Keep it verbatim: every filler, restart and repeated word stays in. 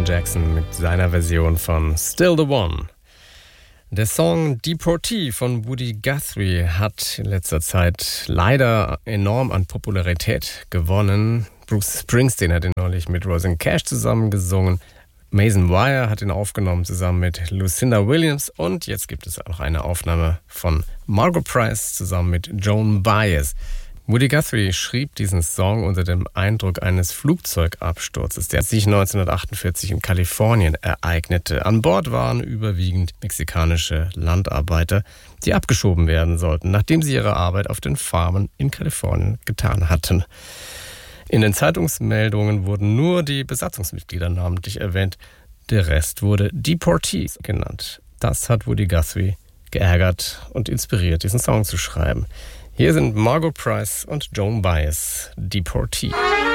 Alan Jackson mit seiner Version von Still the One. Der Song Deportee von Woody Guthrie hat in letzter Zeit leider enorm an Popularität gewonnen. Bruce Springsteen hat ihn neulich mit Rosanne Cash zusammen gesungen. Mason Wire hat ihn aufgenommen zusammen mit Lucinda Williams. Und jetzt gibt es auch eine Aufnahme von Margot Price zusammen mit Joan Baez. Woody Guthrie schrieb diesen Song unter dem Eindruck eines Flugzeugabsturzes, der sich neunzehnhundertachtundvierzig in Kalifornien ereignete. An Bord waren überwiegend mexikanische Landarbeiter, die abgeschoben werden sollten, nachdem sie ihre Arbeit auf den Farmen in Kalifornien getan hatten. In den Zeitungsmeldungen wurden nur die Besatzungsmitglieder namentlich erwähnt. Der Rest wurde Deportees genannt. Das hat Woody Guthrie geärgert und inspiriert, diesen Song zu schreiben. Hier sind Margot Price und Joan Baez, Deportee.